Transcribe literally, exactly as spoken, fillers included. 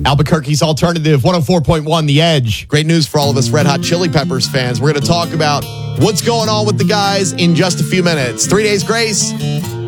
Albuquerque's alternative, one oh four point one The Edge. Great news for all of us Red Hot Chili Peppers fans. We're going to talk about what's going on with the guys in just a few minutes. Three Days Grace.